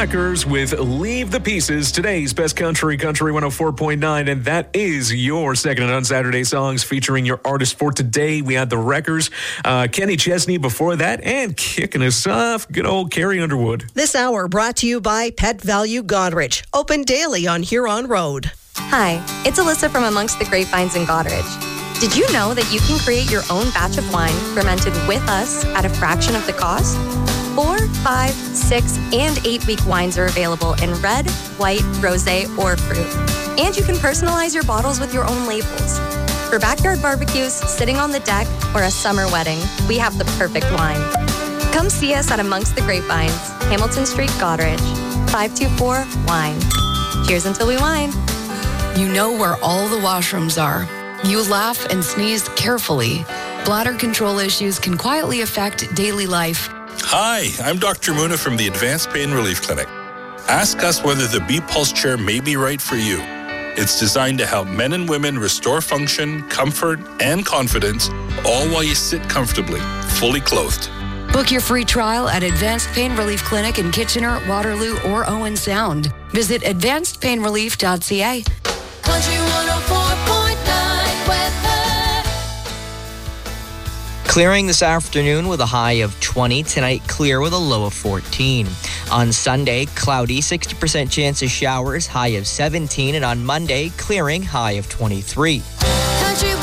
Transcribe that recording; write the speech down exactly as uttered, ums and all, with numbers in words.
Wreckers with Leave the Pieces, today's best country, Country one oh four point nine, and that is your Second and on Saturday songs featuring your artist for today. We had the Wreckers, uh, Kenny Chesney before that, and kicking us off, good old Carrie Underwood. This hour brought to you by Pet Value Goderich, open daily on Huron Road. Hi, it's Alyssa from Amongst the Grapevines in Goderich. Did you know that you can create your own batch of wine fermented with us at a fraction of the cost? Four, five, six, and eight-week wines are available in red, white, rosé, or fruit. And you can personalize your bottles with your own labels. For backyard barbecues, sitting on the deck, or a summer wedding, we have the perfect wine. Come see us at Amongst the Grapevines, Hamilton Street, Goderich, five two four wine. Cheers until we wine. You know where all the washrooms are. You laugh and sneeze carefully. Bladder control issues can quietly affect daily life. Hi, I'm Doctor Muna from the Advanced Pain Relief Clinic. Ask us whether the B-Pulse chair may be right for you. It's designed to help men and women restore function, comfort, and confidence, all while you sit comfortably, fully clothed. Book your free trial at Advanced Pain Relief Clinic in Kitchener, Waterloo, or Owen Sound. Visit advanced pain relief dot c a. Country one oh four point nine weather. Clearing this afternoon with a high of twenty. Tonight, clear with a low of fourteen. On Sunday, cloudy, sixty percent chance of showers, high of seventeen. And on Monday, clearing, high of twenty-three. Country